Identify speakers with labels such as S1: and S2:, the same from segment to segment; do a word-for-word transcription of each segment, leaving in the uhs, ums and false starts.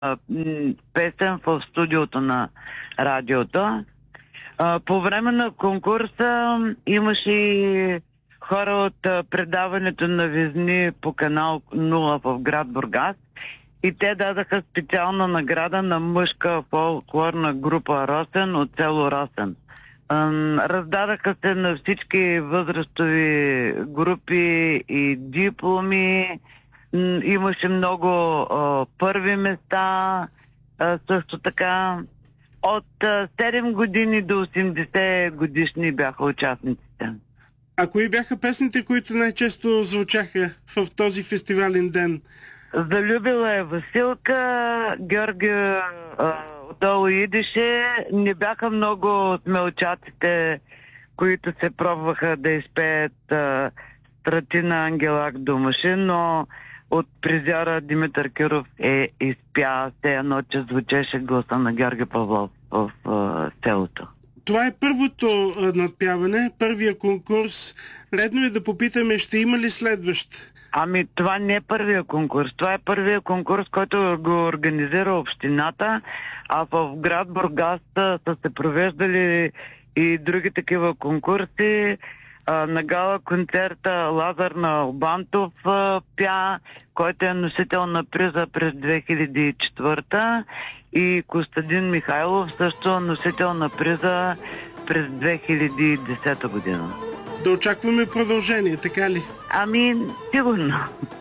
S1: а, м, песен в студиото на радиото. А, по време на конкурса имаше и хора от а, предаването на Везни по канал нула в град Бургас и те дадаха специална награда на мъжка фолклорна група Росен от село Росен. Ам, Раздадаха се на всички възрастови групи и дипломи. М, Имаше много а, първи места, а, също така. От а, седем години до осемдесет годишни бяха участниците.
S2: А кои бяха песните, които най-често звучаха в този фестивален ден?
S1: Залюбила е Василка, Георги а, отдолу идеше. Не бяха много смелчаците, които се пробваха да изпеят а, Стратина Ангелак Думаши, но от призяра Димитър Киров е изпя се едно, че звучеше гласа на Георги Павлов в а, селото.
S2: Това е първото а, надпяване, първия конкурс. Редно е да попитаме, ще има ли следващ?
S1: Ами това не е първия конкурс. Това е първия конкурс, който го организира общината, а в град Бургас са се провеждали и други такива конкурси. А, на гала концерта Лазар на Обантов а, пя, който е носител на приза през две хиляди и четвърта, и Костадин Михайлов също носител на приза през две хиляди и десета година.
S2: Да очакваме продължение, така ли?
S1: Ами, сигурно.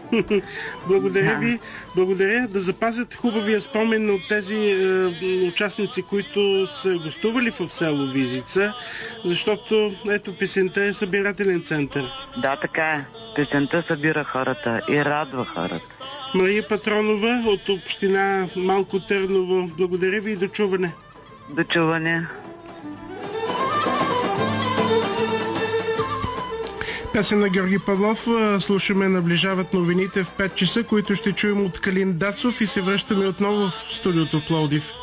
S2: Благодаря ви. Благодаря да запазят хубавия спомен от тези е, участници, които са гостували в село Визица, защото ето песента е събирателен център.
S1: Да, така е. Песента събира хората и радва хората.
S2: Мария Патронова от община Малко Търново. Благодаря ви и до чуване.
S1: До чуване.
S2: Песен на Георги Павлов. Слушаме Наближават новините в пет часа, които ще чуем от Калин Дацов и се връщаме отново в студиото в Пловдив.